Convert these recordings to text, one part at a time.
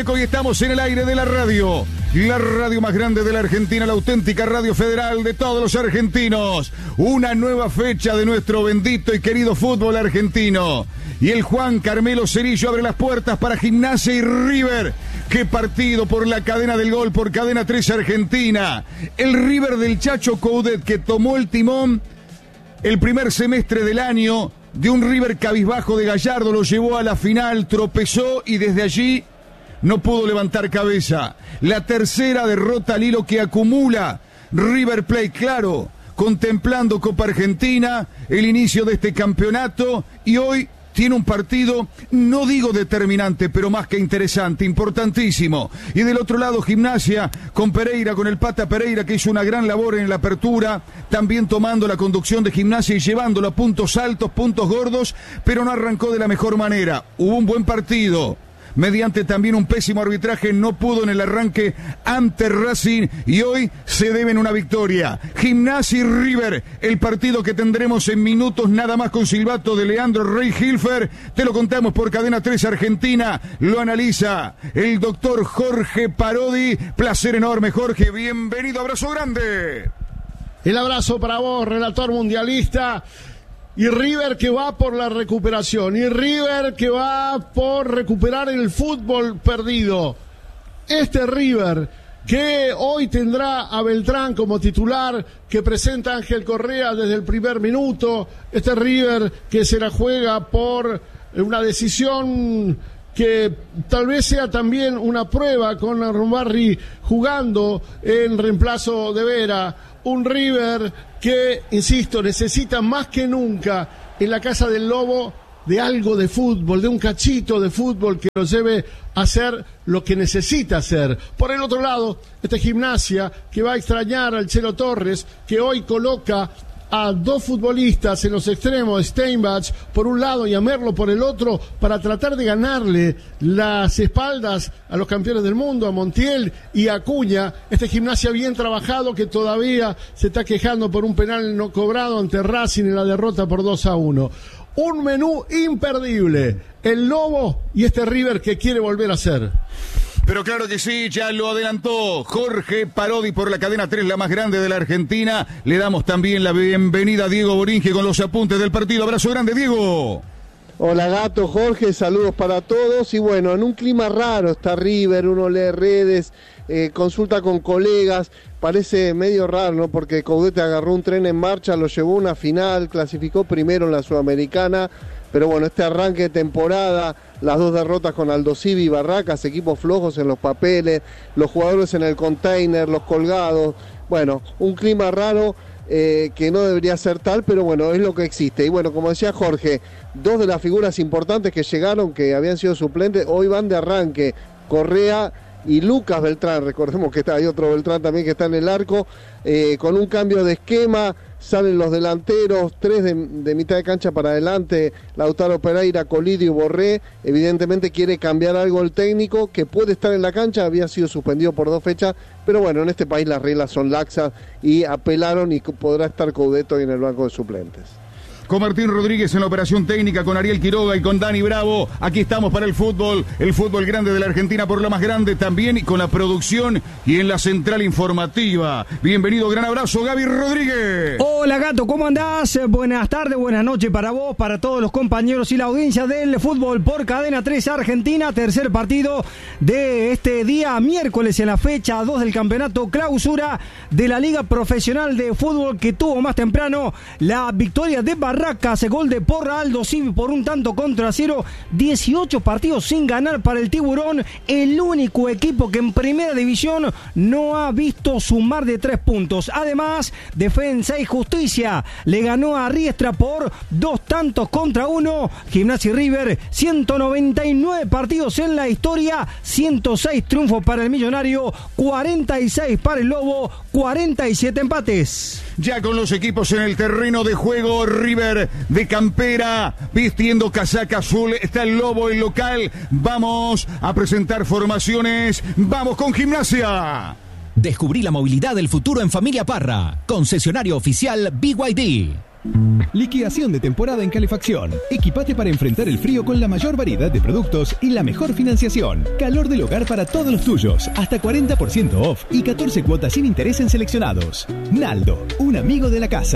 Greco y estamos en el aire de la radio más grande de la Argentina, la auténtica radio federal de todos los argentinos. Una nueva fecha de nuestro bendito y querido fútbol argentino. Y el Juan Carmelo Cerillo abre las puertas para Gimnasia y River. ¡Qué partido por la cadena del gol, por Cadena 3 Argentina! El River del Chacho Coudet, que tomó el timón el primer semestre del año de un River cabizbajo de Gallardo, lo llevó a la final, tropezó y desde allí no pudo levantar cabeza. La tercera derrota al hilo que acumula River Plate, claro, contemplando Copa Argentina, el inicio de este campeonato, y hoy tiene un partido, no digo determinante, pero más que interesante, importantísimo. Y del otro lado, Gimnasia, con Pereira, con el Pata Pereira, que hizo una gran labor en la apertura, también tomando la conducción de Gimnasia y llevándolo a puntos altos, puntos gordos, pero no arrancó de la mejor manera. Hubo un buen partido. Mediante también un pésimo arbitraje, no pudo en el arranque ante Racing y hoy se deben una victoria. Gimnasia y River, el partido que tendremos en minutos nada más con silbato de Leandro Rey Hilfer. Te lo contamos por Cadena 3 Argentina, lo analiza el doctor Jorge Parodi. Placer enorme, Jorge, bienvenido, abrazo grande. El abrazo para vos, relator mundialista. Y River que va por la recuperación, y River que va por recuperar el fútbol perdido. Este River que hoy tendrá a Beltrán como titular, que presenta a Ángel Correa desde el primer minuto. Este River que se la juega por una decisión que tal vez sea también una prueba con Arrumbarri jugando en reemplazo de Vera. Un River que, insisto, necesita más que nunca en la Casa del Lobo de algo de fútbol, de un cachito de fútbol que lo lleve a hacer lo que necesita hacer. Por el otro lado, Gimnasia que va a extrañar al Chelo Torres, que hoy coloca a dos futbolistas en los extremos, Steinbach por un lado y a Merlo por el otro, para tratar de ganarle las espaldas a los campeones del mundo, a Montiel y a Acuña. Gimnasia bien trabajado que todavía se está quejando por un penal no cobrado ante Racing en la derrota por 2-1. Un menú imperdible, el Lobo y River que quiere volver a ser. Pero claro que sí, ya lo adelantó Jorge Parodi por la Cadena 3, la más grande de la Argentina. Le damos también la bienvenida a Diego Boringe con los apuntes del partido. Abrazo grande, Diego. Hola Gato, Jorge, saludos para todos. Y bueno, en un clima raro está River, uno lee redes, consulta con colegas. Parece medio raro, ¿no? Porque Coudet agarró un tren en marcha, lo llevó a una final, clasificó primero en la Sudamericana. Pero bueno, este arranque de temporada, las dos derrotas con Aldosivi y Barracas, equipos flojos en los papeles, los jugadores en el container, los colgados. Bueno, un clima raro que no debería ser tal, pero bueno, es lo que existe. Y bueno, como decía Jorge, dos de las figuras importantes que llegaron, que habían sido suplentes, hoy van de arranque. Correa y Lucas Beltrán, recordemos que hay otro Beltrán también que está en el arco, con un cambio de esquema. Salen los delanteros, tres de mitad de cancha para adelante, Lautaro Pereira, Colidio y Borré. Evidentemente quiere cambiar algo el técnico, que puede estar en la cancha, había sido suspendido por 2 fechas, pero bueno, en este país las reglas son laxas y apelaron y podrá estar Coudet hoy en el banco de suplentes. Con Martín Rodríguez en la operación técnica, con Ariel Quiroga y con Dani Bravo. Aquí estamos para el fútbol grande de la Argentina por la más grande también, y con la producción y en la central informativa. Bienvenido, gran abrazo, Gaby Rodríguez. Hola Gato, ¿cómo andás? Buenas tardes, buenas noches para vos, para todos los compañeros y la audiencia del fútbol por Cadena 3 Argentina. Tercer partido de este día miércoles en la fecha 2 del campeonato clausura de la Liga Profesional de Fútbol, que tuvo más temprano la victoria de Barracas, gol de Porra, Aldosivi por un tanto contra 0, 18 partidos sin ganar para el Tiburón, el único equipo que en primera división no ha visto sumar de 3 puntos. Además, Defensa y Justicia le ganó a Riestra por 2 tantos contra 1. Gimnasia y River, 199 partidos en la historia, 106 triunfos para el Millonario, 46 para el Lobo, 47 empates. Ya con los equipos en el terreno de juego, River de campera, vistiendo casaca azul, está el Lobo, el local. Vamos a presentar formaciones, vamos con Gimnasia. Descubrí la movilidad del futuro en Familia Parra, concesionario oficial BYD. Liquidación de temporada en calefacción. Equipate para enfrentar el frío con la mayor variedad de productos y la mejor financiación. Calor del hogar para todos los tuyos. Hasta 40% off y 14 cuotas sin interés en seleccionados. Naldo, un amigo de la casa.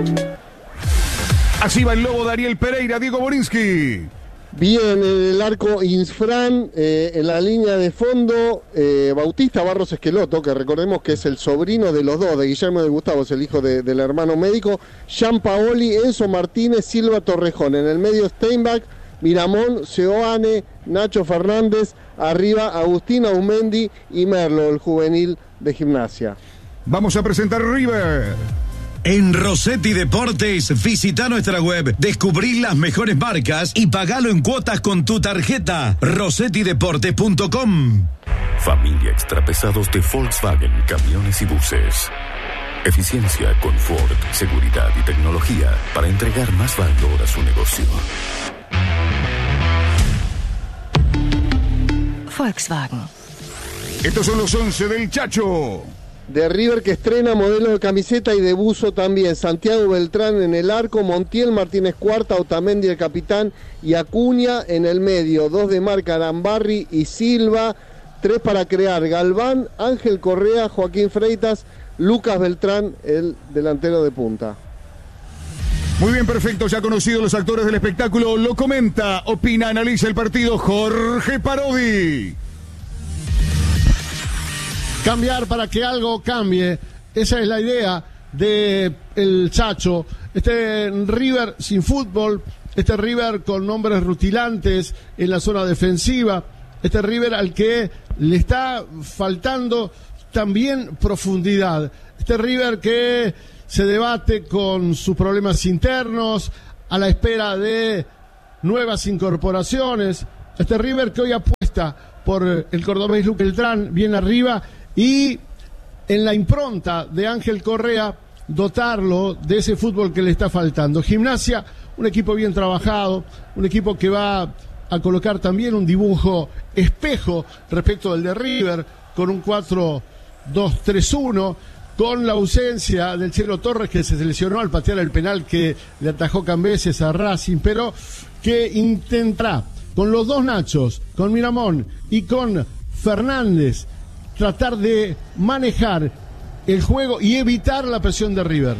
Así va el lobo Dariel Pereira, Diego Borinsky. Bien, en el arco Insfran, en la línea de fondo, Bautista Barros Esqueloto, que recordemos que es el sobrino de los dos, de Guillermo y de Gustavo, es el hijo del hermano médico, Gianpaoli, Enzo Martínez, Silva Torrejón. En el medio Steinbach, Miramón, Seoane, Nacho Fernández, arriba Agustín Aumendi y Merlo, el juvenil de Gimnasia. Vamos a presentar River. En Rossetti Deportes, visita nuestra web, descubrí las mejores marcas y pagalo en cuotas con tu tarjeta. rossettideportes.com. Familia extrapesados de Volkswagen, camiones y buses. Eficiencia, confort, seguridad y tecnología para entregar más valor a su negocio. Volkswagen. Estos son los 11 del Chacho. De River, que estrena modelo de camiseta y de buzo también. Santiago Beltrán en el arco, Montiel, Martínez Cuarta, Otamendi el capitán y Acuña en el medio. 2 de marca, Arambarri y Silva. 3 para crear, Galván, Ángel Correa, Joaquín Freitas, Lucas Beltrán, el delantero de punta. Muy bien, perfecto, ya conocidos los actores del espectáculo. Lo comenta, opina, analiza el partido Jorge Parodi. Cambiar para que algo cambie. Esa es la idea del Chacho. Este River sin fútbol, este River con nombres rutilantes en la zona defensiva, este River al que le está faltando también profundidad. Este River que se debate con sus problemas internos, a la espera de nuevas incorporaciones. Este River que hoy apuesta por el cordobés Luque Beltrán, bien arriba, y en la impronta de Ángel Correa, dotarlo de ese fútbol que le está faltando. Gimnasia, un equipo bien trabajado, un equipo que va a colocar también un dibujo espejo respecto del de River, con un 4-2-3-1, con la ausencia del Chelo Torres, que se lesionó al patear el penal que le atajó Cambeses a Racing, pero que intentará, con los dos Nachos, con Miramón y con Fernández, tratar de manejar el juego y evitar la presión de River.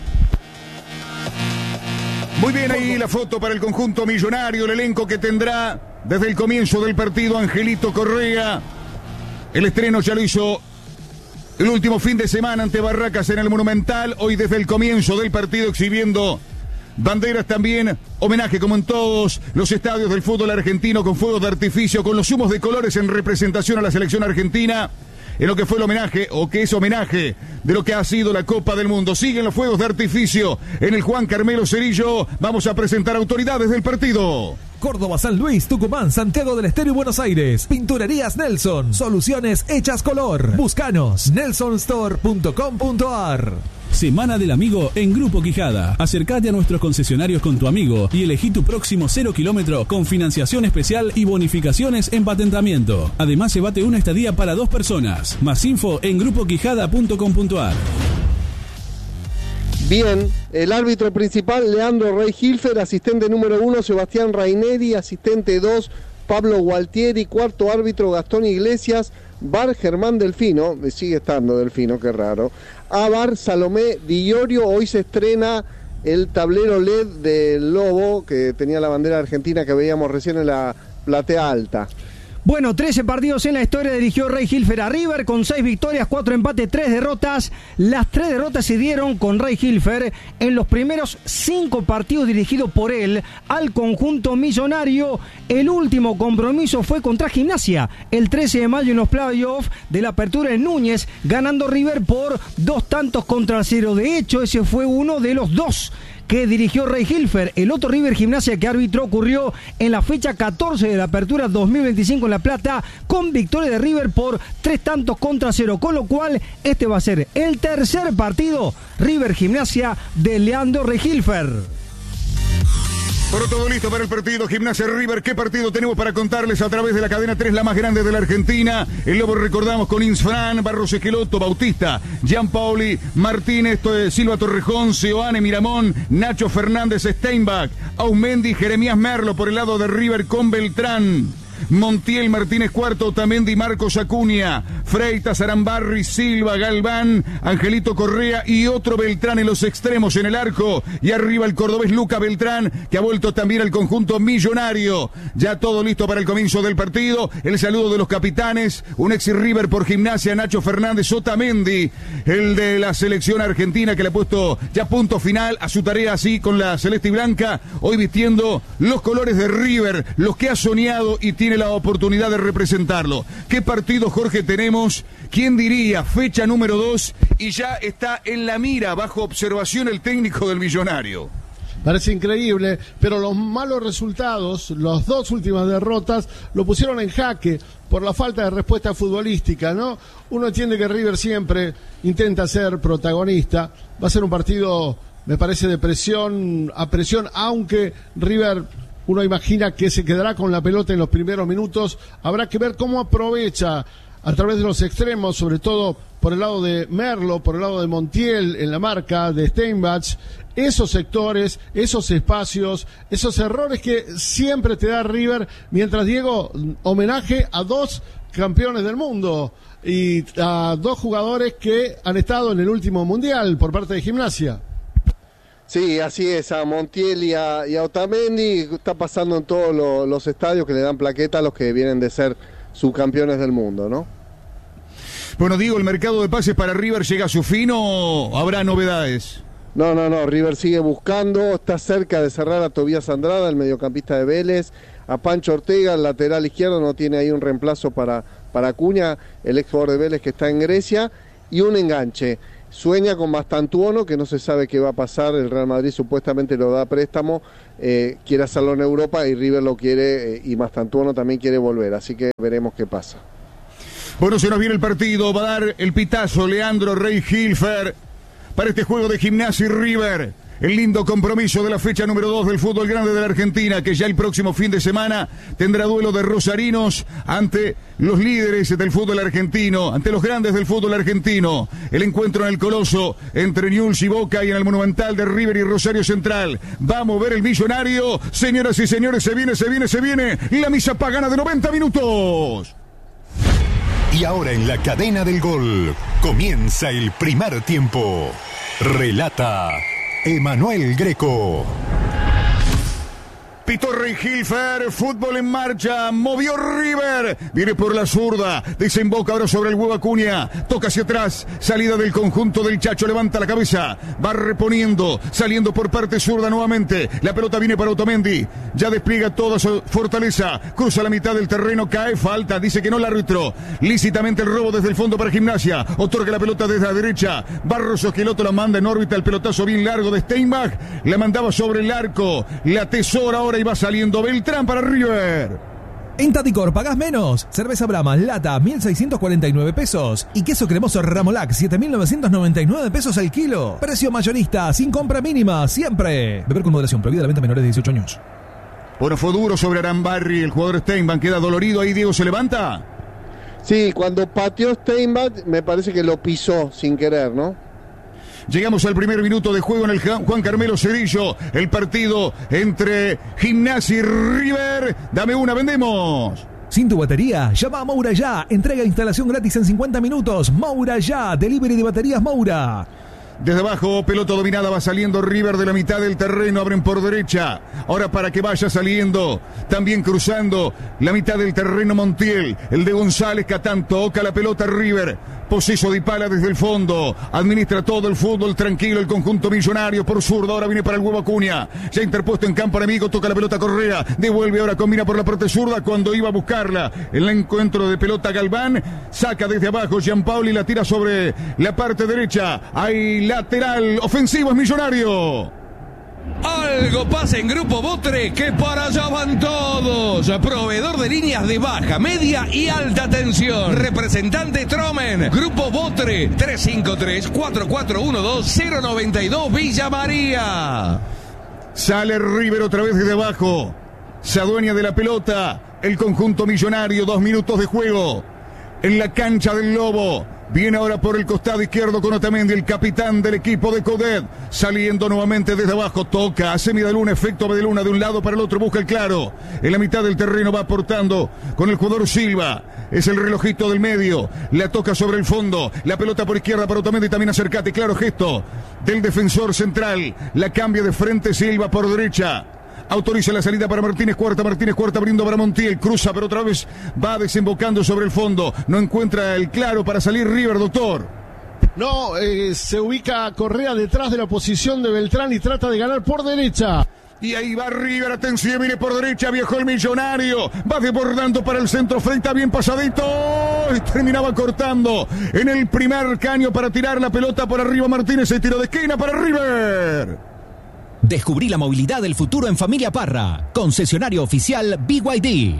Muy bien, ahí la foto para el conjunto millonario, el elenco que tendrá desde el comienzo del partido Angelito Correa. El estreno ya lo hizo el último fin de semana ante Barracas en el Monumental. Hoy desde el comienzo del partido exhibiendo banderas también, homenaje como en todos los estadios del fútbol argentino, con fuegos de artificio, con los humos de colores en representación a la selección argentina, en lo que fue el homenaje, o que es homenaje de lo que ha sido la Copa del Mundo. Siguen los fuegos de artificio en el Juan Carmelo Cerillo. Vamos a presentar autoridades del partido. Córdoba, San Luis, Tucumán, Santiago del Estero y Buenos Aires. Pinturerías Nelson. Soluciones hechas color. Búscanos. nelsonstore.com.ar. Semana del Amigo en Grupo Quijada. Acércate a nuestros concesionarios con tu amigo y elegí tu próximo 0 kilómetro con financiación especial y bonificaciones en patentamiento. Además, llévate una estadía para 2 personas. Más info en grupoquijada.com.ar. Bien, el árbitro principal, Leandro Rey Hilfer, asistente número 1, Sebastián Raineri, asistente 2, Pablo Gualtieri, cuarto árbitro, Gastón Iglesias, VAR Germán Delfino, sigue estando Delfino, qué raro, VAR Salomé Di Iorio. Hoy se estrena el tablero LED del Lobo, que tenía la bandera argentina que veíamos recién en la platea alta. Bueno, 13 partidos en la historia dirigió Rey Hilfer a River con 6 victorias, 4 empates, 3 derrotas. Las 3 derrotas se dieron con Rey Hilfer en los primeros 5 partidos dirigidos por él al conjunto millonario. El último compromiso fue contra Gimnasia el 13 de mayo en los playoffs de la apertura en Núñez, ganando River por 2-0. De hecho, ese fue uno de los 2 que dirigió Rey Hilfer. El otro River Gimnasia que arbitró ocurrió en la fecha 14 de la apertura 2025 en La Plata, con victoria de River por 3-0, con lo cual este va a ser el tercer partido River Gimnasia de Leandro Rey Hilfer. Bueno, todo listo para el partido Gimnasia River. ¿Qué partido tenemos para contarles a través de la cadena 3, la más grande de la Argentina? El Lobo recordamos con Insfran, Barros Esqueloto, Bautista, Gianpaoli, Martínez, Silva Torrejón, Seoane Miramón, Nacho Fernández, Steinbach, Aumendi, Jeremías Merlo por el lado de River con Beltrán. Montiel, Martínez Cuarto, Otamendi, Marcos Acuña, Freitas, Arambarri, Silva, Galván, Angelito Correa y otro Beltrán en los extremos en el arco. Y arriba el cordobés Luca Beltrán, que ha vuelto también al conjunto millonario. Ya todo listo para el comienzo del partido. El saludo de los capitanes, un ex River por Gimnasia, Nacho Fernández, Otamendi, el de la selección argentina que le ha puesto ya punto final a su tarea así con la celeste y blanca, hoy vistiendo los colores de River, los que ha soñado y tiene la oportunidad de representarlo. ¿Qué partido, Jorge, tenemos? ¿Quién diría? Fecha número 2 y ya está en la mira, bajo observación el técnico del millonario. Parece increíble, pero los malos resultados, las dos últimas derrotas, lo pusieron en jaque por la falta de respuesta futbolística, ¿no? Uno entiende que River siempre intenta ser protagonista. Va a ser un partido, me parece, de presión a presión, aunque River, uno imagina que se quedará con la pelota en los primeros minutos. Habrá que ver cómo aprovecha a través de los extremos, sobre todo por el lado de Merlo, por el lado de Montiel en la marca, de Steinbach, esos sectores, esos espacios, esos errores que siempre te da River, mientras, Diego, homenaje a dos campeones del mundo y a dos jugadores que han estado en el último mundial por parte de Gimnasia. Sí, así es, a Montiel y a Otamendi está pasando en todos los estadios que le dan plaqueta a los que vienen de ser subcampeones del mundo, ¿no? Bueno, Diego, ¿el mercado de pases para River llega a su fin o habrá novedades? No, River sigue buscando, está cerca de cerrar a Tobías Andrada, el mediocampista de Vélez, a Pancho Ortega, el lateral izquierdo, no tiene ahí un reemplazo para Acuña, el ex jugador de Vélez que está en Grecia, y un enganche. Sueña con Mastantuono, que no se sabe qué va a pasar, el Real Madrid supuestamente lo da a préstamo, quiere hacerlo en Europa y River lo quiere, y Mastantuono también quiere volver, así que veremos qué pasa. Bueno, se nos viene el partido, va a dar el pitazo Leandro Rey Hilfer para este juego de Gimnasia y River. El lindo compromiso de la fecha número 2 del fútbol grande de la Argentina, que ya el próximo fin de semana tendrá duelo de rosarinos ante los líderes del fútbol argentino, ante los grandes del fútbol argentino. El encuentro en el Coloso entre Newell's y Boca y en el Monumental de River y Rosario Central. Va a mover el millonario. Señoras y señores, se viene la misa pagana de 90 minutos. Y ahora en la cadena del gol comienza el primer tiempo. Relata Emanuel Greco. Pitó Rey Hilfer, fútbol en marcha, movió River, viene por la zurda, desemboca ahora sobre el huevo Acuña, toca hacia atrás, salida del conjunto del Chacho, levanta la cabeza, va reponiendo, saliendo por parte zurda nuevamente, la pelota viene para Otamendi, ya despliega toda su fortaleza, cruza la mitad del terreno, cae, falta, dice que no el árbitro, lícitamente el robo desde el fondo para Gimnasia, otorga la pelota desde la derecha, Barros Esqueloto la manda en órbita, el pelotazo bien largo de Steinbach, la mandaba sobre el arco, la tesora ahora y va saliendo Beltrán para River. En Taticor pagás menos. Cerveza Brahma lata 1.649 pesos y queso cremoso Ramolac 7.999 pesos al kilo. Precio mayorista sin compra mínima siempre. Beber con moderación. Prohibida la venta a menores de 18 años. Bueno, fue duro sobre Arambarri. El jugador Steinbach queda dolorido. Ahí Diego se levanta. Sí, cuando pateó Steinbach me parece que lo pisó sin querer, ¿no? Llegamos al primer minuto de juego en el Juan Carmelo Cedillo. El partido entre Gimnasia y River. Dame una, vendemos. Sin tu batería, llama a Moura Ya. Entrega e instalación gratis en 50 minutos. Moura Ya, delivery de baterías Moura. Desde abajo, pelota dominada, va saliendo River de la mitad del terreno, abren por derecha. Ahora para que vaya saliendo, también cruzando la mitad del terreno Montiel. El de González Catán toca la pelota River. Poseso Dybala desde el fondo. Administra todo el fútbol tranquilo el conjunto millonario por zurdo. Ahora viene para el huevo Acuña. Ya interpuesto en campo enemigo, toca la pelota Correa. Devuelve ahora, combina por la parte zurda cuando iba a buscarla. El encuentro de pelota Galván. Saca desde abajo Gianpaoli, la tira sobre la parte derecha. Hay lateral ofensivo, es Millonario. Algo pasa en Grupo Botre, que para allá van todos. Proveedor de líneas de baja, media y alta tensión. Representante Tromen. Grupo Botre, 353-4412-092 Villa María. Sale River otra vez desde abajo. Se adueña de la pelota el conjunto millonario. 2 minutos de juego en la cancha del Lobo. Viene ahora por el costado izquierdo con Otamendi, el capitán del equipo de Coudet. Saliendo nuevamente desde abajo. Toca, hace Medaluna, efecto Medaluna de un lado para el otro. Busca el claro. En la mitad del terreno va aportando con el jugador Silva. Es el relojito del medio. La toca sobre el fondo. La pelota por izquierda para Otamendi. También acercate. Claro gesto del defensor central. La cambia de frente Silva por derecha. Autoriza la salida para Martínez Cuarta abriendo para Montiel, cruza pero otra vez va desembocando sobre el fondo, no encuentra el claro para salir River, doctor. No, se ubica Correa detrás de la posición de Beltrán y trata de ganar por derecha. Y ahí va River, atención, viene por derecha, viajó el millonario, va desbordando para el centro, Freita bien pasadito, y terminaba cortando en el primer caño para tirar la pelota por arriba Martínez, se tiró de esquina para River. Descubrí la movilidad del futuro en Familia Parra, concesionario oficial BYD.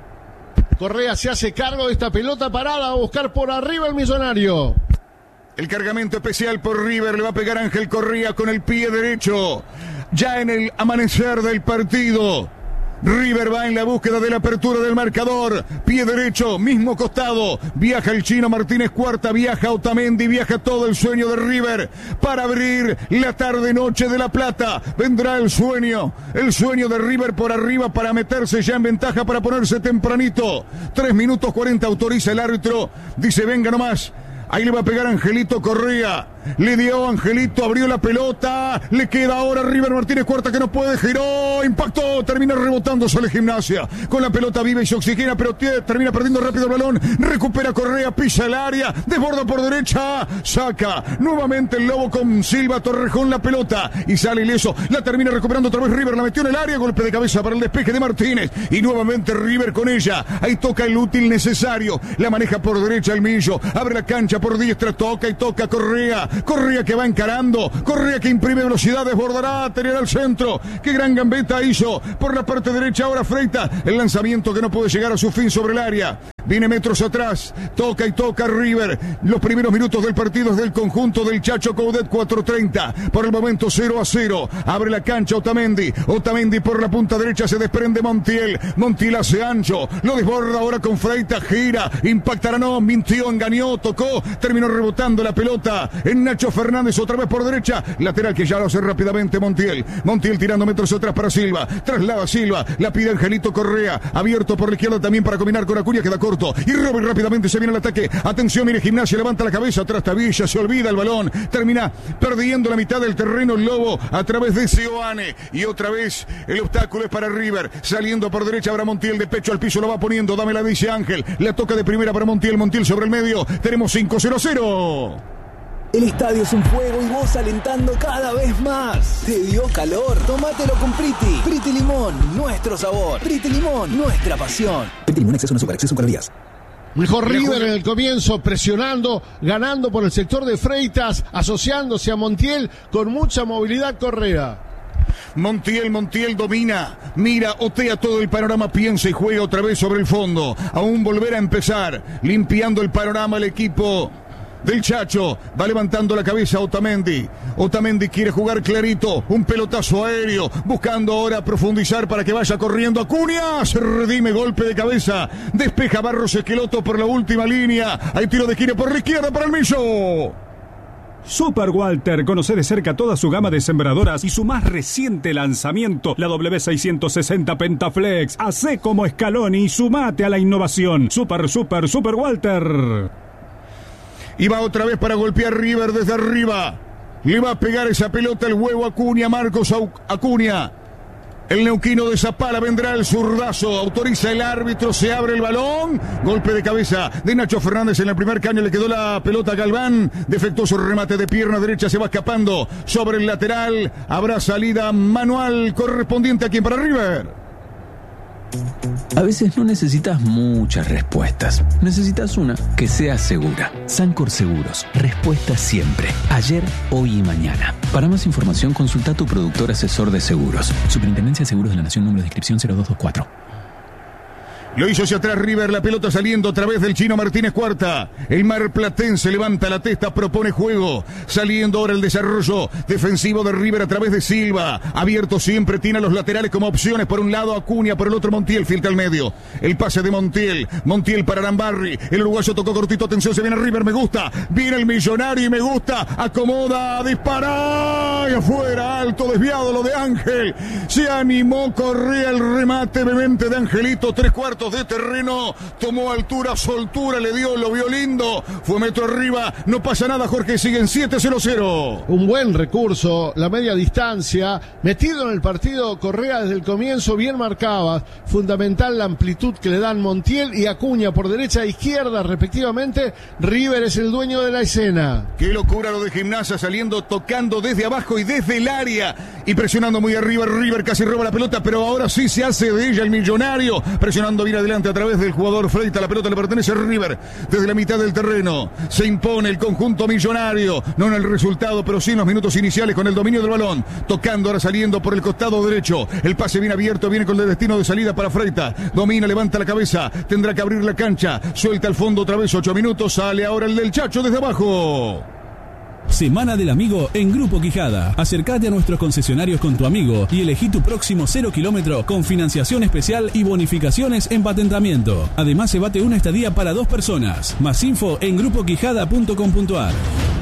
Correa se hace cargo de esta pelota parada a buscar por arriba el millonario. El cargamento especial por River le va a pegar Ángel Correa con el pie derecho. Ya en el amanecer del partido. River va en la búsqueda de la apertura del marcador. Pie derecho, mismo costado. Viaja el chino Martínez Cuarta, viaja Otamendi, viaja todo el sueño de River para abrir la tarde-noche de La Plata. Vendrá el sueño de River por arriba para meterse ya en ventaja, para ponerse tempranito. 3 minutos 40 autoriza el árbitro. Dice, venga nomás. Ahí le va a pegar Angelito Correa. Le dio Angelito, abrió la pelota. Le queda ahora River Martínez Cuarta que no puede, giró, impactó, termina rebotando sobre Gimnasia. Con la pelota viva y se oxigena, pero termina perdiendo rápido el balón. Recupera Correa, pisa el área, desborda por derecha, saca nuevamente el Lobo con Silva, Torrejón la pelota y sale ileso. La termina recuperando otra vez River, la metió en el área, golpe de cabeza para el despeje de Martínez. Y nuevamente River con ella. Ahí toca el útil necesario. La maneja por derecha el Millo. Abre la cancha por diestra, toca y toca Correa. Correa que va encarando, Correa que imprime velocidad, desbordará, tener al centro. Qué gran gambeta hizo por la parte derecha ahora Freita. El lanzamiento que no puede llegar a su fin sobre el área. Viene metros atrás, toca y toca River. Los primeros minutos del partido es del conjunto del Chacho Coudet, 4:30. Por el momento 0-0. Abre la cancha Otamendi. Otamendi por la punta derecha, se desprende Montiel. Montiel hace ancho, lo desborda ahora con Freita, gira, impactará, no, mintió, engañó, tocó, terminó rebotando la pelota en Nacho Fernández, otra vez por derecha. Lateral que ya lo hace rápidamente Montiel. Montiel tirando metros atrás para Silva. Traslada Silva, la pide Angelito Correa. Abierto por la izquierda también para combinar con Acuña, queda corto. Y Robert rápidamente se viene al ataque. Atención, mire Gimnasia, levanta la cabeza atrás Tavilla, se olvida el balón. Termina perdiendo la mitad del terreno el Lobo a través de Seoane. Y otra vez el obstáculo es para River. Saliendo por derecha ahora Montiel, de pecho al piso lo va poniendo. Dámela, dice Ángel. La toca de primera para Montiel. Montiel sobre el medio. Tenemos 5-0-0. El estadio es un fuego y vos alentando cada vez más. ¿Te dio calor? Tómatelo con Priti. Priti Limón, nuestro sabor. Priti Limón, nuestra pasión. Priti Limón, exceso en azúcar, exceso en calorías. Mejor River en el comienzo, presionando, ganando por el sector de Freitas, asociándose a Montiel con mucha movilidad Correa. Montiel domina, mira, otea todo el panorama, piensa y juega otra vez sobre el fondo. Aún volver a empezar, limpiando el panorama el equipo del Chacho. Va levantando la cabeza Otamendi. Otamendi quiere jugar clarito. Un pelotazo aéreo. Buscando ahora profundizar para que vaya corriendo Acuña. Se redime, golpe de cabeza. Despeja Barros Esqueloto por la última línea. Hay tiro de giro por la izquierda para el Millo. Super Walter, conoce de cerca toda su gama de sembradoras y su más reciente lanzamiento, la W660 Pentaflex. Hacé como Scaloni y sumate a la innovación. Super Walter. Y va otra vez para golpear River desde arriba. Le va a pegar esa pelota el huevo Acuña, Marcos Acuña. El neuquino de Zapala, vendrá el zurdazo. Autoriza el árbitro, se abre el balón. Golpe de cabeza de Nacho Fernández en el primer caño. Le quedó la pelota a Galván. Defectuoso remate de pierna derecha, se va escapando sobre el lateral. Habrá salida manual correspondiente a quien para River. A veces no necesitas muchas respuestas. Necesitas una que sea segura. Sancor Seguros. Respuesta siempre. Ayer, hoy y mañana. Para más información, consulta a tu productor asesor de seguros. Superintendencia de Seguros de la Nación, número de inscripción 0224. Lo hizo hacia atrás River, la pelota saliendo a través del chino Martínez Cuarta. El marplatense levanta la testa, propone juego. Saliendo ahora el desarrollo defensivo de River a través de Silva. Abierto siempre, tiene a los laterales como opciones. Por un lado Acuña, por el otro Montiel, filtra al medio. El pase de Montiel. Montiel para Arambarri. El uruguayo tocó cortito, atención, se viene River, me gusta. Viene el millonario y me gusta. Acomoda, dispara. Y afuera, alto, desviado lo de Ángel. Se animó, corría el remate vehemente de Angelito, 3/4 de terreno, tomó altura, soltura, le dio, lo vio lindo, fue metro arriba, no pasa nada, Jorge, siguen 7-0-0. Un buen recurso, la media distancia, metido en el partido Correa desde el comienzo, bien marcaba, fundamental la amplitud que le dan Montiel y Acuña por derecha e izquierda respectivamente. River es el dueño de la escena. Qué locura lo de Gimnasia, saliendo, tocando desde abajo y desde el área y presionando muy arriba. River casi roba la pelota, pero ahora sí se hace de ella el millonario, presionando bien adelante a través del jugador Freita. La pelota le pertenece a River desde la mitad del terreno. Se impone el conjunto millonario, no en el resultado, pero sí en los minutos iniciales con el dominio del balón. Tocando, ahora saliendo por el costado derecho. El pase viene abierto, viene con el destino de salida para Freita. Domina, levanta la cabeza, tendrá que abrir la cancha. Suelta al fondo otra vez, 8 minutos. Sale ahora el del Chacho desde abajo. Semana del Amigo en Grupo Quijada. Acércate a nuestros concesionarios con tu amigo y elegí tu próximo 0 kilómetro con financiación especial y bonificaciones en patentamiento. Además, se bate una estadía para 2 personas. Más info en grupoquijada.com.ar.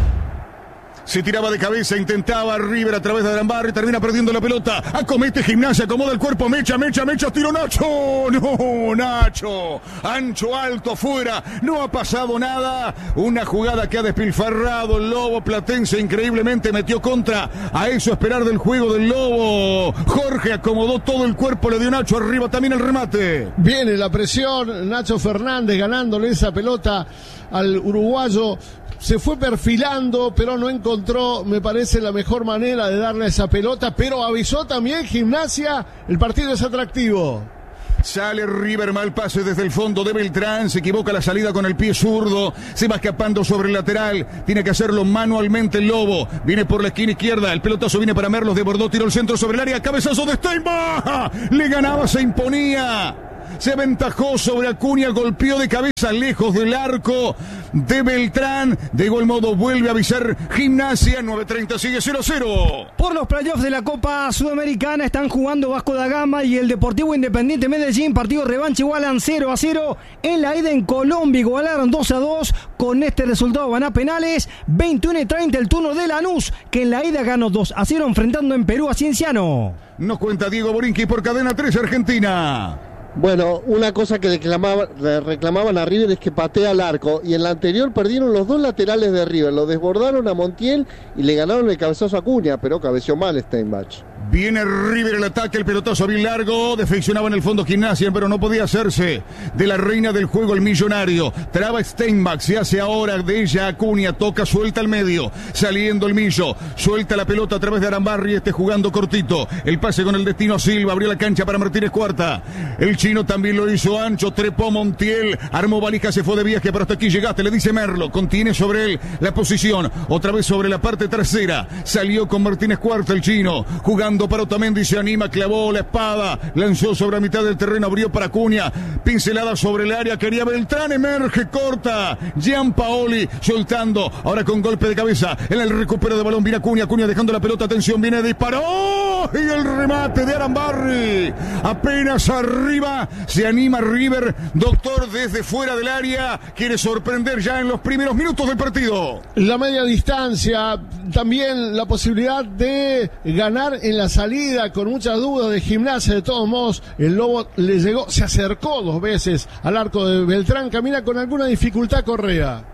Se tiraba de cabeza, intentaba River a través de Arambarri, termina perdiendo la pelota. Acomete Gimnasia, acomoda el cuerpo, mecha, tiro Nacho. No, Nacho. Ancho, alto, afuera. No ha pasado nada. Una jugada que ha despilfarrado el Lobo Platense. Increíblemente metió contra. A eso esperar del juego del Lobo. Jorge acomodó todo el cuerpo, le dio Nacho arriba también el remate. Viene la presión. Nacho Fernández ganándole esa pelota al uruguayo. Se fue perfilando, pero no encontró, me parece, la mejor manera de darle a esa pelota, pero avisó también Gimnasia, el partido es atractivo. Sale River, mal pase desde el fondo de Beltrán, se equivoca la salida con el pie zurdo, se va escapando sobre el lateral, tiene que hacerlo manualmente el Lobo, viene por la esquina izquierda, el pelotazo viene para Merlos, desbordó, tiró el centro sobre el área, cabezazo de Steinbach, le ganaba, se imponía. Se aventajó sobre Acuña, golpeó de cabeza lejos del arco de Beltrán. De igual modo vuelve a avisar Gimnasia, 9:30 sigue 0-0. Por los playoffs de la Copa Sudamericana están jugando Vasco da Gama y el Deportivo Independiente Medellín. Partido revancha, igualan 0-0. En la ida en Colombia igualaron 2-2. Con este resultado van a penales. 21:30 el turno de Lanús, que en la ida ganó 2-0 enfrentando en Perú a Cienciano. Nos cuenta Diego Borinqui por Cadena 3 Argentina. Bueno, una cosa que le reclamaban a River es que patea al arco, y en la anterior perdieron los 2 laterales de River, lo desbordaron a Montiel y le ganaron el cabezazo a Acuña, pero cabeció mal Steinbach. Viene River el ataque, el pelotazo bien largo, defeccionaba en el fondo Gimnasia, pero no podía hacerse de la reina del juego el millonario. Traba Steinbach, se hace ahora de ella Acuña, toca, suelta al medio, saliendo el Millo, suelta la pelota a través de Arambarri, jugando cortito, el pase con el destino a Silva, abrió la cancha para Martínez Cuarta, el chino también lo hizo ancho, trepó Montiel, armó valija, se fue de viaje, pero hasta aquí llegaste, le dice Merlo, contiene sobre él la posición, otra vez sobre la parte trasera, salió con Martínez Cuarta el chino, jugando para Otamendi, se anima, clavó la espada, lanzó sobre la mitad del terreno, abrió para Acuña, pincelada sobre el área, quería Beltrán, emerge, corta, Gianpaoli soltando, ahora con golpe de cabeza, en el recupero de balón, viene Acuña dejando la pelota, atención, viene, disparó, y el remate de Arambarri, apenas arriba, se anima River, doctor desde fuera del área, quiere sorprender ya en los primeros minutos del partido. La media distancia, también la posibilidad de ganar en la salida, con muchas dudas de Gimnasia. De todos modos, el Lobo le llegó, se acercó 2 veces al arco de Beltrán, camina con alguna dificultad Correa.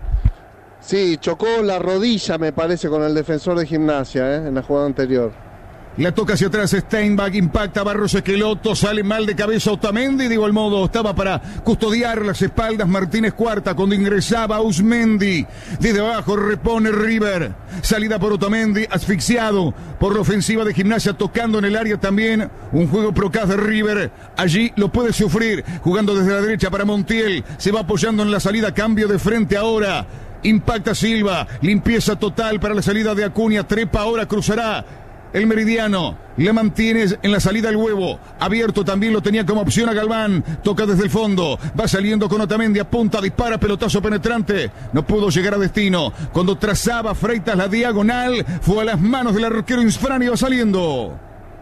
Sí, chocó la rodilla, me parece, con el defensor de Gimnasia, en la jugada anterior. La toca hacia atrás Steinbach, impacta Barros Esqueloto, sale mal de cabeza Otamendi, de igual modo estaba para custodiar las espaldas Martínez Cuarta cuando ingresaba Usmendi. Desde abajo repone River, salida por Otamendi, asfixiado por la ofensiva de Gimnasia, tocando en el área también, un juego procaz de River, allí lo puede sufrir, jugando desde la derecha para Montiel, se va apoyando en la salida, cambio de frente ahora, impacta Silva, limpieza total para la salida de Acuña, trepa ahora, cruzará El Meridiano le mantiene en la salida el Huevo. Abierto también lo tenía como opción a Galván. Toca desde el fondo. Va saliendo con Otamendi. Apunta, dispara, pelotazo penetrante. No pudo llegar a destino. Cuando trazaba Freitas la diagonal, fue a las manos del arquero Insfrán y va saliendo.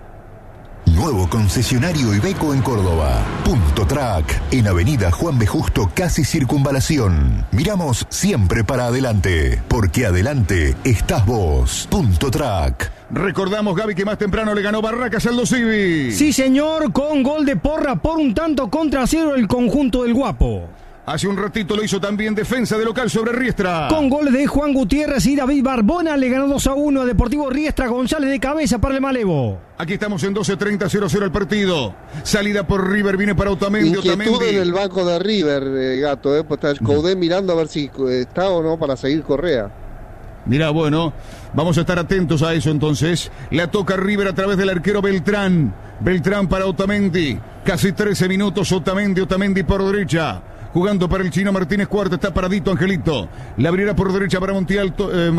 Nuevo concesionario Iveco en Córdoba. Punto Track, en Avenida Juan B. Justo, casi Circunvalación. Miramos siempre para adelante, porque adelante estás vos. Punto Track. Recordamos, Gaby, que más temprano le ganó Barracas al Dosivi. Sí, señor, con gol de Porra por 1-0 el conjunto del Guapo. Hace un ratito lo hizo también Defensa de local sobre Riestra. Con goles de Juan Gutiérrez y David Barbona le ganó 2-1 a Deportivo Riestra. González de cabeza para el Malevo. Aquí estamos en 12:30, 0-0 el partido. Salida por River, viene para Otamendi. Inquietud en el banco de River, Gato, pues está Coudet mirando a ver si está o no para seguir Correa. Mirá, bueno, vamos a estar atentos a eso entonces. La toca River a través del arquero Beltrán. Beltrán para Otamendi. Casi 13 minutos, Otamendi por derecha. Jugando para el chino Martínez Cuarta, está paradito Angelito. La abrirá por derecha para Montiel.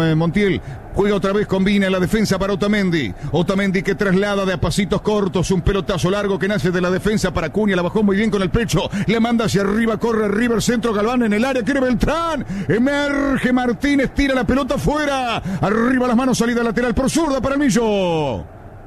Juega otra vez, combina la defensa para Otamendi. Otamendi que traslada de a pasitos cortos. Un pelotazo largo que nace de la defensa para Cunha. La bajó muy bien con el pecho. Le manda hacia arriba, corre River, centro Galván en el área. Quiere Beltrán. Emerge Martínez, tira la pelota fuera. Arriba las manos, salida lateral por zurda para el Millo.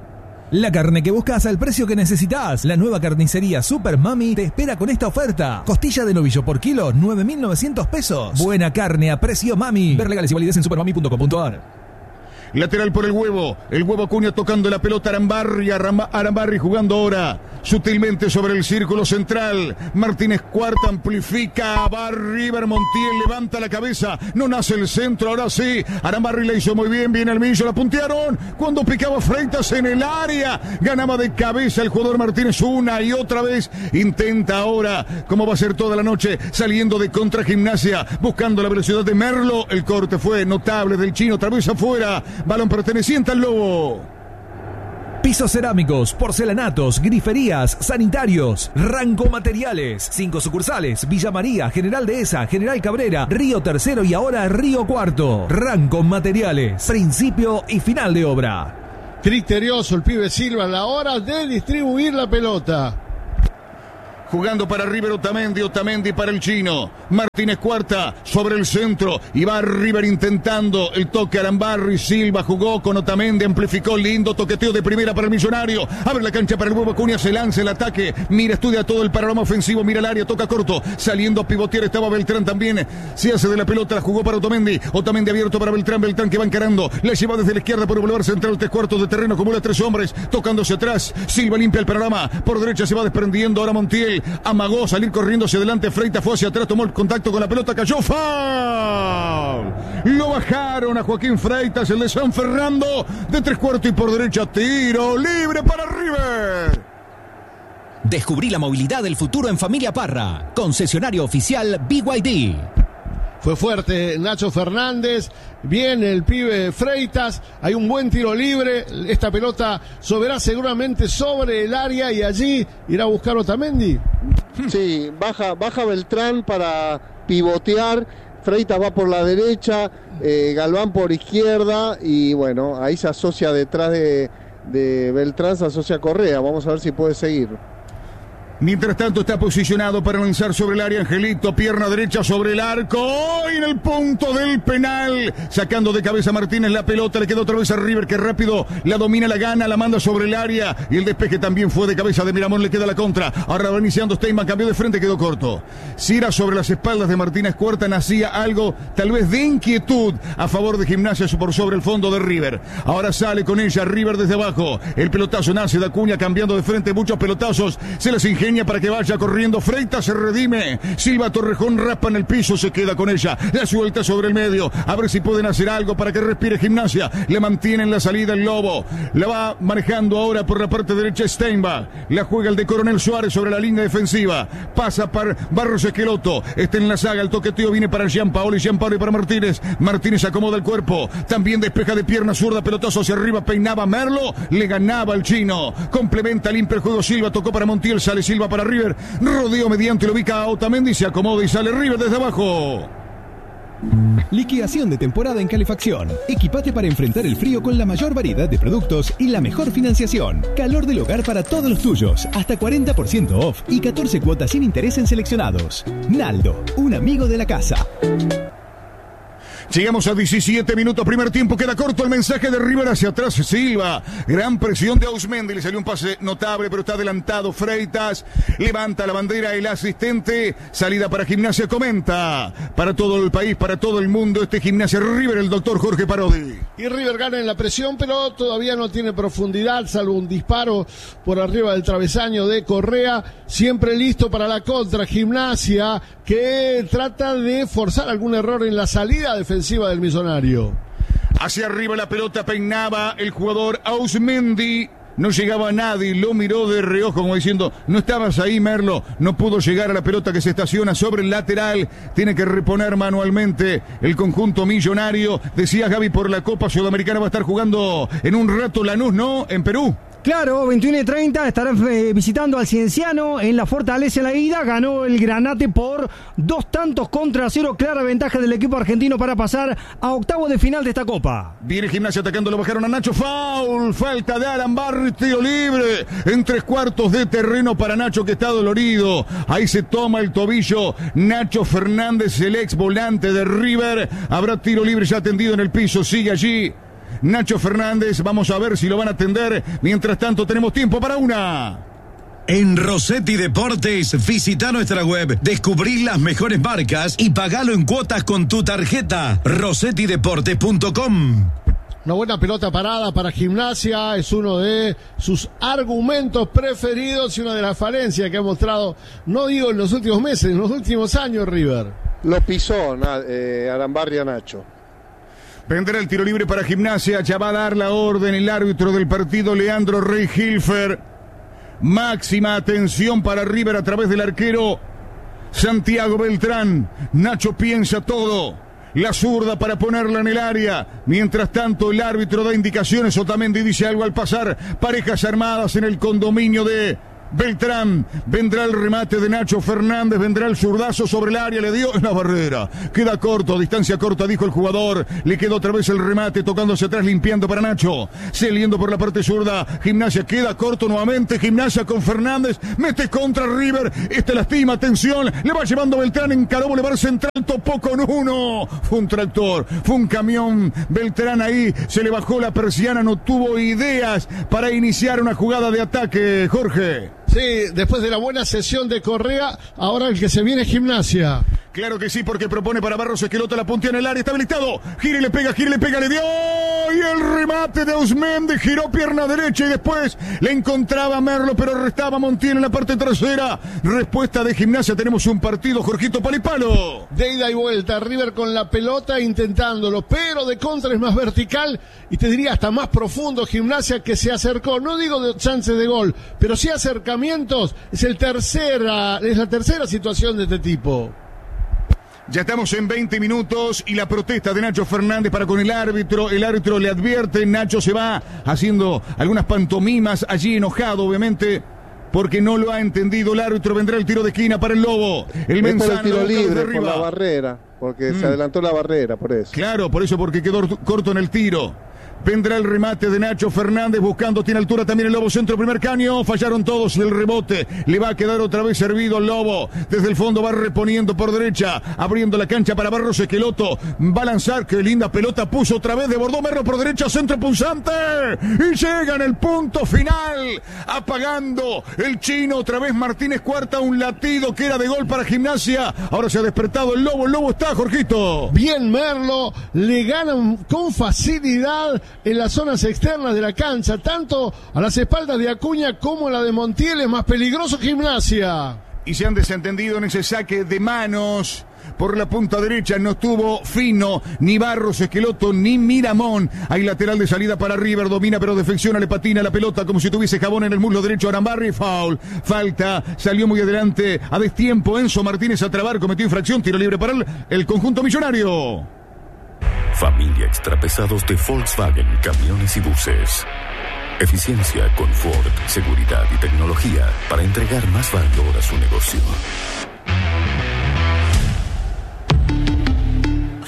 La carne que buscas al precio que necesitas. La nueva carnicería Super Mami te espera con esta oferta. Costilla de novillo por kilo, 9.900 pesos. Buena carne a precio Mami. Ver legales y validez en supermami.com.ar. Lateral por el Huevo Acuña tocando la pelota. Arambarri jugando ahora sutilmente sobre el círculo central. Martínez Cuarta amplifica, va River, Montiel levanta la cabeza, no nace el centro, ahora sí, Arambarri le hizo muy bien, viene el Millo, la puntearon, cuando picaba Freitas en el área, ganaba de cabeza el jugador Martínez una y otra vez, intenta ahora, como va a ser toda la noche, saliendo de contra Gimnasia, buscando la velocidad de Merlo, el corte fue notable del chino, otra vez afuera, balón perteneciente al Lobo. Pisos cerámicos, porcelanatos, griferías, sanitarios, Ranco Materiales. 5 sucursales: Villa María, General Dehesa, General Cabrera, Río Tercero y ahora Río Cuarto. Ranco Materiales, principio y final de obra. Criterioso el pibe Silva a la hora de distribuir la pelota. Jugando para River Otamendi para el chino. Martínez Cuarta sobre el centro. Y va River intentando el toque Arambarri. Silva jugó con Otamendi, amplificó, lindo toqueteo de primera para el Millonario. Abre la cancha para el Huevo Acuña, se lanza el ataque. Mira, estudia todo el panorama ofensivo, mira el área, toca corto. Saliendo a pivotear estaba Beltrán también. Se hace de la pelota, la jugó para Otamendi. Otamendi abierto para Beltrán que va encarando. La lleva desde la izquierda por el boulevard central, 3/4 de terreno, acumula 3 hombres. Tocándose atrás. Silva limpia el panorama. Por derecha se va desprendiendo ahora Montiel. Amagó salir corriendo hacia adelante, Freitas fue hacia atrás, tomó el contacto con la pelota, cayó, ¡foul! Lo bajaron a Joaquín Freitas, el de San Fernando, de 3/4 y por derecha, tiro libre para River. Descubrí la movilidad del futuro en Familia Parra, concesionario oficial BYD. Fue fuerte Nacho Fernández, viene el pibe Freitas, hay un buen tiro libre, esta pelota soberá seguramente sobre el área y allí irá a buscar Otamendi. Sí, baja Beltrán para pivotear, Freitas va por la derecha, Galván por izquierda y bueno, ahí se asocia detrás de Beltrán, se asocia Correa, vamos a ver si puede seguir. Mientras tanto está posicionado para lanzar sobre el área Angelito, pierna derecha sobre el arco, y en el punto del penal, sacando de cabeza Martínez la pelota, le queda otra vez a River que rápido la domina, la gana, la manda sobre el área, y el despeje también fue de cabeza de Miramón, le queda la contra, ahora va iniciando Steinman, cambió de frente, quedó corto. Si era sobre las espaldas de Martínez Cuarta, nacía algo tal vez de inquietud a favor de Gimnasia por sobre el fondo de River. Ahora sale con ella River desde abajo, el pelotazo nace de Acuña, cambiando de frente, muchos pelotazos, se les ingenia para que vaya corriendo. Freitas se redime. Silva Torrejón raspa en el piso, se queda con ella. La suelta sobre el medio. A ver si pueden hacer algo para que respire Gimnasia. Le mantienen la salida el Lobo. La va manejando ahora por la parte derecha Steinbach. La juega el de Coronel Suárez sobre la línea defensiva. Pasa para Barros Esqueloto. Está en la saga. El toqueteo viene para Gianpaoli para Martínez. Martínez acomoda el cuerpo. También despeja de pierna zurda. Pelotazo hacia arriba. Peinaba Merlo. Le ganaba el chino. Complementa, limpia el juego Silva. Tocó para Montiel. Sale Silva para River, rodeo mediante, lo ubica a Otamendi, se acomoda y sale River desde abajo. Liquidación de temporada en calefacción. Equipate para enfrentar el frío con la mayor variedad de productos y la mejor financiación. Calor del hogar para todos los tuyos. Hasta 40% off y 14 cuotas sin interés en seleccionados. Naldo, un amigo de la casa. Llegamos a 17 minutos, primer tiempo, queda corto el mensaje de River hacia atrás, Silva, gran presión de Ausmendi, le salió un pase notable, pero está adelantado Freitas, levanta la bandera el asistente, salida para Gimnasia, comenta, para todo el país, para todo el mundo, este Gimnasia River, el doctor Jorge Parodi. Y River gana en la presión, pero todavía no tiene profundidad, salvo un disparo por arriba del travesaño de Correa, siempre listo para la contra, Gimnasia, que trata de forzar algún error en la salida defensiva del Millonario. Hacia arriba la pelota peinaba el jugador Ausmendi. No llegaba a nadie, lo miró de reojo como diciendo, no estabas ahí, Merlo. No pudo llegar a la pelota que se estaciona sobre el lateral. Tiene que reponer manualmente el conjunto millonario. Decía Gaby, por la Copa Sudamericana va a estar jugando en un rato Lanús, ¿no? En Perú. Claro, 21:30 estarán visitando al Cienciano en la Fortaleza en la ida. Ganó el Granate por 2-0. Clara ventaja del equipo argentino para pasar a octavos de final de esta Copa. Viene Gimnasia atacando, lo bajaron a Nacho. Foul, falta de Alan Barry, tiro libre en 3/4 de terreno para Nacho que está dolorido. Ahí se toma el tobillo Nacho Fernández, el ex volante de River. Habrá tiro libre ya atendido en el piso, sigue allí Nacho Fernández, vamos a ver si lo van a atender. Mientras tanto tenemos tiempo para una. En Rossetti Deportes, visita nuestra web, descubrí las mejores marcas y pagalo en cuotas con tu tarjeta. rossettideportes.com. Una buena pelota parada para Gimnasia, es uno de sus argumentos preferidos y una de las falencias que ha mostrado, no digo en los últimos meses, en los últimos años River. Lo pisó Arambarri a Nacho. Vendrá el tiro libre para Gimnasia, ya va a dar la orden el árbitro del partido, Leandro Rey Hilfer. Máxima atención para River a través del arquero Santiago Beltrán. Nacho piensa todo, la zurda para ponerla en el área. Mientras tanto el árbitro da indicaciones, Otamendi dice algo al pasar. Parejas armadas en el condominio de Beltrán, vendrá el remate de Nacho Fernández, vendrá el zurdazo sobre el área, le dio en la barrera, queda corto, distancia corta, dijo el jugador, le quedó otra vez el remate, tocándose atrás, limpiando para Nacho, saliendo por la parte zurda, Gimnasia queda corto nuevamente, Gimnasia con Fernández, mete contra River, lastima, atención, le va llevando Beltrán, encaró Boulevard Central, topó con uno, fue un tractor, fue un camión, Beltrán ahí, se le bajó la persiana, no tuvo ideas para iniciar una jugada de ataque, Jorge. Sí, después de la buena sesión de Correa, ahora el que se viene es Gimnasia. Claro que sí, porque propone para Barros Esqueloto, la puntea en el área, está habilitado. Gira y le pega, le dio. Y el remate de Ausmendi, giró pierna derecha y después le encontraba Merlo, pero restaba Montiel en la parte trasera. Respuesta de Gimnasia, tenemos un partido, Jorgito, palipalo. De ida y vuelta, River con la pelota intentándolo, pero de contra es más vertical y te diría hasta más profundo. Gimnasia que se acercó, no digo de chances de gol, pero sí acercamientos. Es la tercera situación de este tipo. Ya estamos en 20 minutos y la protesta de Nacho Fernández para con el árbitro. El árbitro le advierte, Nacho se va haciendo algunas pantomimas allí, enojado obviamente porque no lo ha entendido el árbitro. Vendrá el tiro de esquina para el Lobo. El Menzano, el tiro libre por la barrera, porque se adelantó la barrera, por eso. Claro, por eso, porque quedó corto en el tiro. Vendrá el remate de Nacho Fernández buscando, tiene altura también el Lobo, centro, primer caño, fallaron todos el rebote, le va a quedar otra vez servido el Lobo, desde el fondo va reponiendo por derecha, abriendo la cancha para Barros Esqueloto, va a lanzar, qué linda pelota puso otra vez, desbordó Merlo por derecha, centro punzante, y llega en el punto final, apagando el chino, otra vez Martínez Cuarta, un latido que era de gol para Gimnasia, ahora se ha despertado el Lobo está, Jorgito. Bien Merlo, le ganan con facilidad en las zonas externas de la cancha, tanto a las espaldas de Acuña como a la de Montiel, es más peligroso Gimnasia. Y se han desentendido en ese saque de manos por la punta derecha, no estuvo fino ni Barros Esqueloto ni Miramón. Hay lateral de salida para River, domina pero defecciona, le patina la pelota como si tuviese jabón en el muslo derecho. Arambarri, foul, falta, salió muy adelante a destiempo Enzo Martínez a trabar, cometió infracción, tiro libre para el conjunto millonario. Familia Extrapesados de Volkswagen, camiones y buses. Eficiencia, confort, seguridad y tecnología para entregar más valor a su negocio.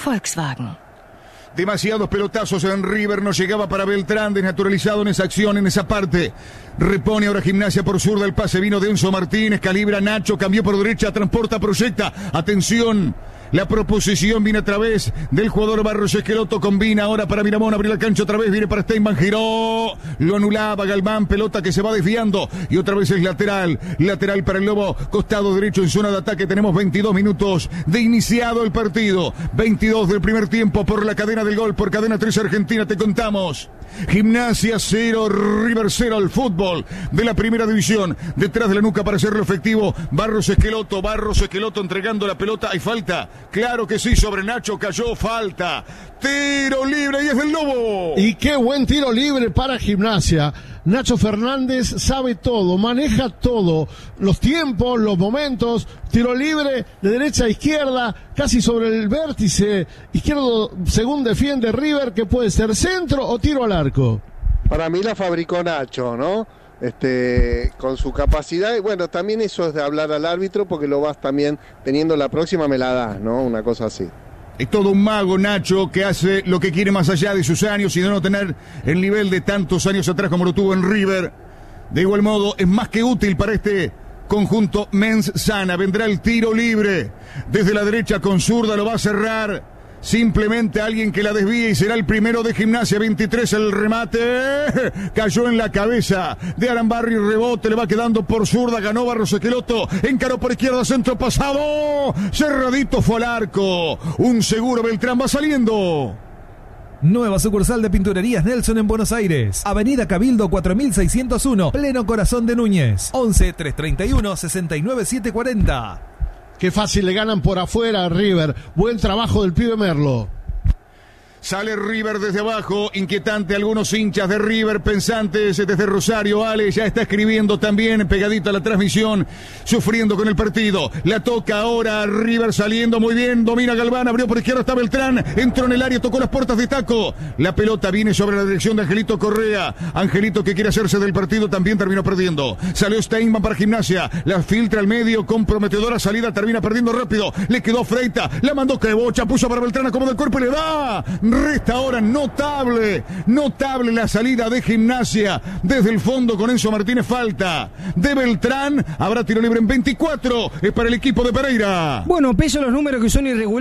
Volkswagen. Demasiados pelotazos en River, no llegaba para Beltrán, desnaturalizado en esa acción, en esa parte. Repone ahora Gimnasia por zurda, el pase vino de Enzo Martínez, calibra Nacho, cambió por derecha, transporta, proyecta. Atención, la proposición viene a través del jugador Barros Esqueloto, combina ahora para Miramón, abrió la cancha otra vez, viene para Steinman, giró, lo anulaba Galván, pelota que se va desviando y otra vez es lateral para el Lobo, costado derecho en zona de ataque. Tenemos 22 minutos de iniciado el partido, 22 del primer tiempo por la cadena del gol, por Cadena 3 Argentina, te contamos. Gimnasia 0, River 0 al fútbol de la primera división. Detrás de la nuca para hacerlo efectivo, Barros Esqueloto entregando la pelota. Hay falta, claro que sí, sobre Nacho, cayó, falta. Tiro libre y es del Lobo. Y qué buen tiro libre para Gimnasia. Nacho Fernández sabe todo, maneja todo, los tiempos, los momentos, tiro libre de derecha a izquierda, casi sobre el vértice izquierdo, según defiende River, que puede ser centro o tiro al arco. Para mí la fabricó Nacho, ¿no? Con su capacidad, y bueno, también eso es de hablar al árbitro, porque lo vas también teniendo la próxima, me la das, ¿no? Una cosa así. Es todo un mago Nacho, que hace lo que quiere más allá de sus años y de no tener el nivel de tantos años atrás como lo tuvo en River. De igual modo, es más que útil para este conjunto Mens Sana. Vendrá el tiro libre desde la derecha con zurda, lo va a cerrar. Simplemente alguien que la desvíe y será el primero de Gimnasia. 23 el remate, cayó en la cabeza de Arambarri, rebote, le va quedando por zurda, ganó Barros Esqueloto, encaró por izquierda, centro pasado, cerradito fue al arco, un seguro Beltrán va saliendo. Nueva sucursal de Pinturerías Nelson en Buenos Aires. Avenida Cabildo 4601, pleno corazón de Núñez. 11 331 69740. Qué fácil le ganan por afuera a River. Buen trabajo del pibe Merlo. Sale River desde abajo, inquietante, algunos hinchas de River pensantes desde Rosario. Ale ya está escribiendo también, pegadito a la transmisión, sufriendo con el partido. La toca ahora River saliendo muy bien, domina Galván, abrió por izquierda, está Beltrán, entró en el área, tocó las puertas de taco. La pelota viene sobre la dirección de Angelito Correa. Angelito, que quiere hacerse del partido, también terminó perdiendo. Salió Steinman para Gimnasia, la filtra al medio, comprometedora salida, termina perdiendo rápido. Le quedó Freita, la mandó que bocha, puso para Beltrán, acomoda el cuerpo y le da. Resta ahora notable la salida de Gimnasia desde el fondo con Enzo Martínez, falta de Beltrán, habrá tiro libre en 24, es para el equipo de Pereira. Bueno, peso los números que son irregulares.